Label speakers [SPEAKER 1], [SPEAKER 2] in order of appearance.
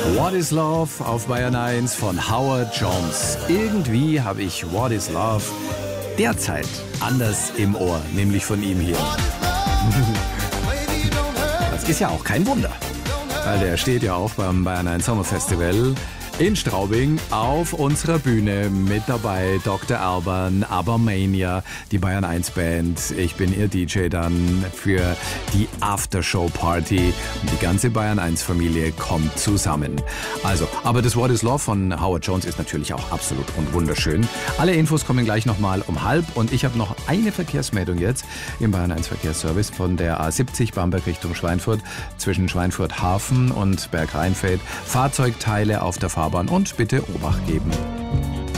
[SPEAKER 1] What is Love auf Bayern 1 von Howard Jones. Irgendwie habe ich What is Love derzeit anders im Ohr, nämlich von ihm hier. Das ist ja auch kein Wunder, weil der steht ja auch beim Bayern 1 Sommerfestival in Straubing auf unserer Bühne. Mit dabei Dr. Alban, Abermania, die Bayern 1 Band. Ich bin ihr DJ dann für die Aftershow-Party. Und die ganze Bayern 1 Familie kommt zusammen. Also, aber das What is Love von Howard Jones ist natürlich auch absolut und wunderschön. Alle Infos kommen gleich nochmal um 12:30. Und ich habe noch eine Verkehrsmeldung jetzt im Bayern 1 Verkehrsservice von der A70 Bamberg Richtung Schweinfurt zwischen Schweinfurt Hafen und Bergrheinfeld. Fahrzeugteile auf der Fahrbahn und bitte Obacht geben.